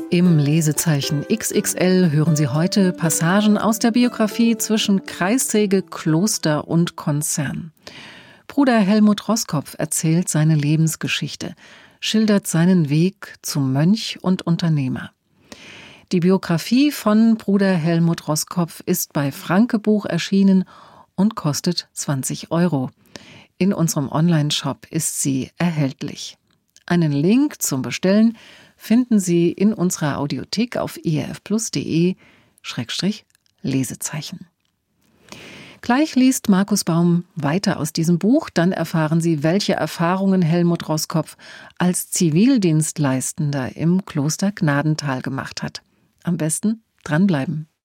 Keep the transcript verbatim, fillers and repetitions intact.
Im Lesezeichen X X L hören Sie heute Passagen aus der Biografie zwischen Kreissäge, Kloster und Konzern. Bruder Helmut Roskopf erzählt seine Lebensgeschichte, schildert seinen Weg zum Mönch und Unternehmer. Die Biografie von Bruder Helmut Roskopf ist bei Franke Buch erschienen und kostet zwanzig Euro. In unserem Online-Shop ist sie erhältlich. Einen Link zum Bestellen finden Sie in unserer Audiothek auf e r f plus punkt de Schrägstrich Lesezeichen. Gleich liest Markus Baum weiter aus diesem Buch, dann erfahren Sie, welche Erfahrungen Helmut Roskopf als Zivildienstleistender im Kloster Gnadental gemacht hat. Am besten dranbleiben.